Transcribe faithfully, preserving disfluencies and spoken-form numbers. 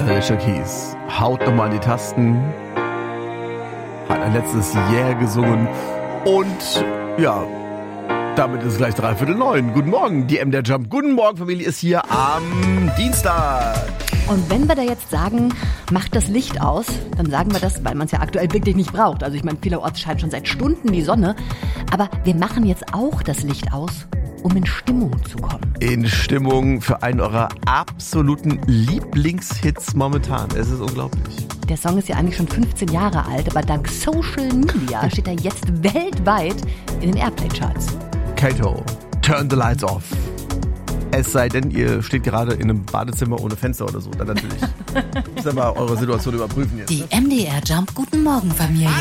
Alicia Keys haut nochmal die Tasten, hat ein letztes Yeah gesungen und ja, damit ist es gleich dreiviertel neun. Guten Morgen, die M der Jump. Guten Morgen, Familie ist hier am Dienstag. Und wenn wir da jetzt sagen, macht das Licht aus, dann sagen wir das, weil man es ja aktuell wirklich nicht braucht. Also ich meine, vielerorts scheint schon seit Stunden die Sonne. Aber wir machen jetzt auch das Licht aus, um in Stimmung zu kommen. In Stimmung für einen eurer absoluten Lieblingshits momentan. Es ist unglaublich. Der Song ist ja eigentlich schon fünfzehn Jahre alt, aber dank Social Media steht er jetzt weltweit in den Airplay-Charts. Kato, Turn the Lights Off. Es sei denn, ihr steht gerade in einem Badezimmer ohne Fenster oder so. Dann natürlich. Müsst ihr mal eure Situation überprüfen jetzt. Die M D R Jump Guten Morgen Familie.